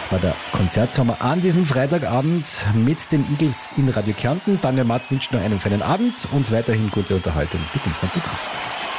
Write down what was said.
Das war der Konzertsommer an diesem Freitagabend mit den Eagles in Radio Kärnten. Daniel Matt wünscht noch einen feinen Abend und weiterhin gute Unterhaltung mit dem Programm.